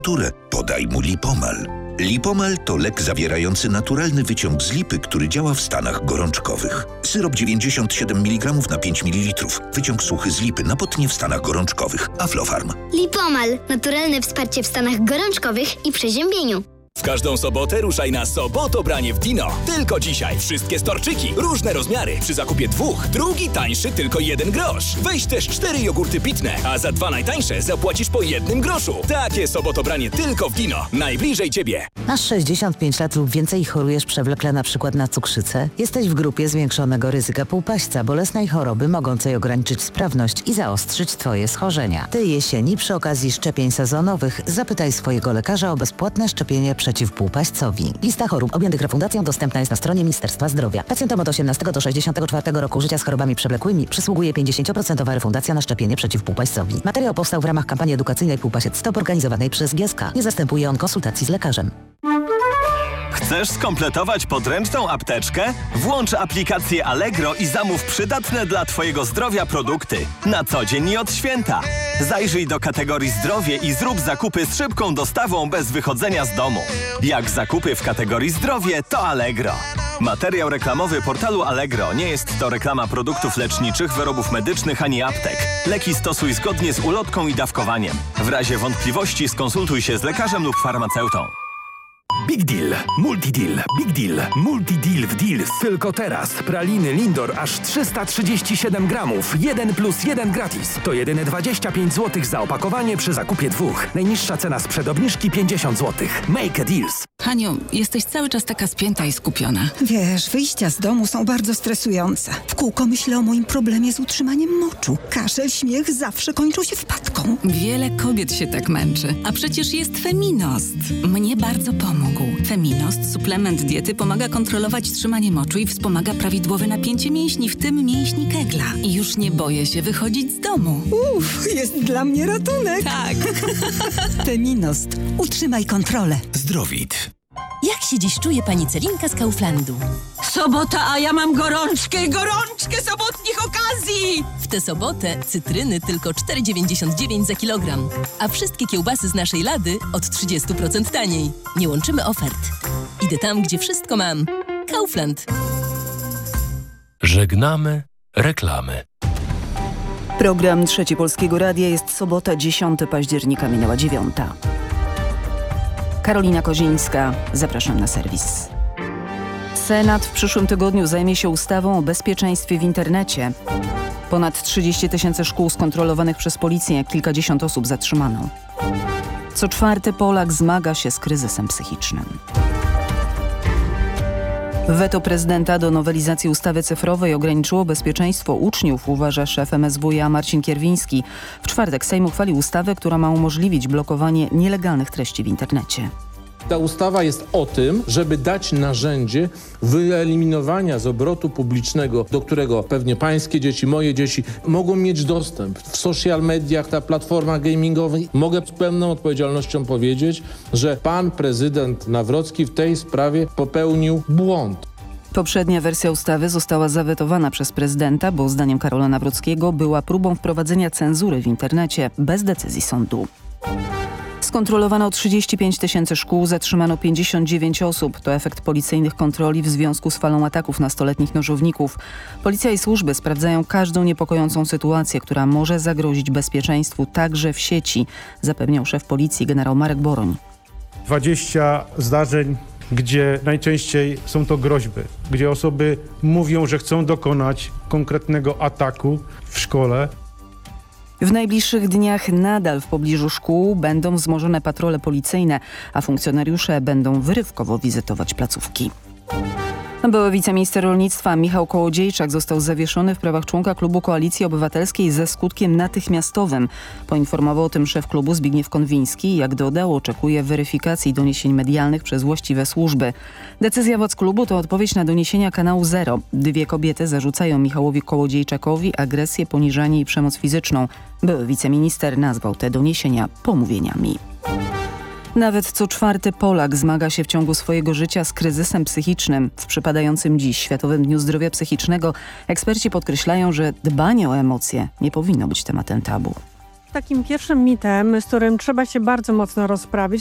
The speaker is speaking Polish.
podaj mu Lipomal. Lipomal to lek zawierający naturalny wyciąg z lipy, który działa w stanach gorączkowych. Syrop 97 mg na 5 ml. Wyciąg suchy z lipy napotnie w stanach gorączkowych. Aflofarm. Lipomal. Naturalne wsparcie w stanach gorączkowych i przeziębieniu. W każdą sobotę ruszaj na Sobotobranie w Dino. Tylko dzisiaj wszystkie storczyki, różne rozmiary. Przy zakupie 2, drugi tańszy tylko 1 grosz. Weź też 4 jogurty pitne, a za 2 najtańsze zapłacisz po 1 groszu. Takie Sobotobranie tylko w Dino. Najbliżej Ciebie. Masz 65 lat lub więcej i chorujesz przewlekle na przykład na cukrzycę? Jesteś w grupie zwiększonego ryzyka półpaśćca, bolesnej choroby mogącej ograniczyć sprawność i zaostrzyć Twoje schorzenia. Tej jesieni przy okazji szczepień sezonowych zapytaj swojego lekarza o bezpłatne szczepienie przeciw półpaśćcowi. Lista chorób objętych refundacją dostępna jest na stronie Ministerstwa Zdrowia. Pacjentom od 18 do 64 roku życia z chorobami przewlekłymi przysługuje 50% refundacja na szczepienie przeciw półpaśćcowi. Materiał powstał w ramach kampanii edukacyjnej Półpasiec Stop organizowanej przez GSK. Nie zastępuje on konsultacji z lekarzem. Chcesz skompletować podręczną apteczkę? Włącz aplikację Allegro i zamów przydatne dla Twojego zdrowia produkty. Na co dzień i od święta. Zajrzyj do kategorii zdrowie i zrób zakupy z szybką dostawą bez wychodzenia z domu. Jak zakupy w kategorii zdrowie, to Allegro. Materiał reklamowy portalu Allegro. Nie jest to reklama produktów leczniczych, wyrobów medycznych ani aptek. Leki stosuj zgodnie z ulotką i dawkowaniem. W razie wątpliwości skonsultuj się z lekarzem lub farmaceutą. Big Deal, Multideal, Big Deal, Multideal w Deals. Tylko teraz praliny Lindor aż 337 gramów, 1+1 gratis. To jedyne 25 zł za opakowanie przy zakupie 2. Najniższa cena sprzed obniżki 50 zł. Make a Deals. Haniu, jesteś cały czas taka spięta i skupiona. Wiesz, wyjścia z domu są bardzo stresujące. W kółko myślę o moim problemie z utrzymaniem moczu. Kaszel, śmiech zawsze kończą się wpadką. Wiele kobiet się tak męczy. A przecież jest Feminost. Mnie bardzo pomógł. Feminost, suplement diety, pomaga kontrolować trzymanie moczu i wspomaga prawidłowe napięcie mięśni, w tym mięśni kegla. I już nie boję się wychodzić z domu. Jest dla mnie ratunek. Tak. Feminost. Utrzymaj kontrolę. Zdrowit. Jak się dziś czuje pani Celinka z Kauflandu? Sobota, a ja mam gorączkę sobotnich okazji! W tę sobotę cytryny tylko 4,99 za kilogram. A wszystkie kiełbasy z naszej lady od 30% taniej. Nie łączymy ofert. Idę tam, gdzie wszystko mam. Kaufland. Żegnamy reklamy. Program Trzeci Polskiego Radia. Jest sobota, 10 października, minęła 9. Karolina Kozińska, zapraszam na serwis. Senat w przyszłym tygodniu zajmie się ustawą o bezpieczeństwie w internecie. Ponad 30 000 szkół skontrolowanych przez policję, kilkadziesiąt osób zatrzymano. Co czwarty Polak zmaga się z kryzysem psychicznym. Weto prezydenta do nowelizacji ustawy cyfrowej ograniczyło bezpieczeństwo uczniów, uważa szef MSWiA Marcin Kierwiński. W czwartek Sejm uchwalił ustawę, która ma umożliwić blokowanie nielegalnych treści w internecie. Ta ustawa jest o tym, żeby dać narzędzie wyeliminowania z obrotu publicznego, do którego pewnie pańskie dzieci, moje dzieci mogą mieć dostęp. W social mediach, na platformach gamingowych mogę z pełną odpowiedzialnością powiedzieć, że pan prezydent Nawrocki w tej sprawie popełnił błąd. Poprzednia wersja ustawy została zawetowana przez prezydenta, bo zdaniem Karola Nawrockiego była próbą wprowadzenia cenzury w internecie bez decyzji sądu. Skontrolowano 35 000 szkół, zatrzymano 59 osób. To efekt policyjnych kontroli w związku z falą ataków nastoletnich nożowników. Policja i służby sprawdzają każdą niepokojącą sytuację, która może zagrozić bezpieczeństwu także w sieci, zapewniał szef policji generał Marek Boroń. 20 zdarzeń, gdzie najczęściej są to groźby, gdzie osoby mówią, że chcą dokonać konkretnego ataku w szkole. W najbliższych dniach nadal w pobliżu szkół będą wzmożone patrole policyjne, a funkcjonariusze będą wyrywkowo wizytować placówki. Były wiceminister rolnictwa Michał Kołodziejczak został zawieszony w prawach członka klubu Koalicji Obywatelskiej ze skutkiem natychmiastowym. Poinformował o tym szef klubu Zbigniew Konwiński. Jak dodał, oczekuje weryfikacji doniesień medialnych przez właściwe służby. Decyzja władz klubu to odpowiedź na doniesienia kanału Zero. 2 kobiety zarzucają Michałowi Kołodziejczakowi agresję, poniżanie i przemoc fizyczną. Były wiceminister nazwał te doniesienia pomówieniami. Nawet co czwarty Polak zmaga się w ciągu swojego życia z kryzysem psychicznym. W przypadającym dziś Światowym Dniu Zdrowia Psychicznego eksperci podkreślają, że dbanie o emocje nie powinno być tematem tabu. takim pierwszym mitem, z którym trzeba się bardzo mocno rozprawić,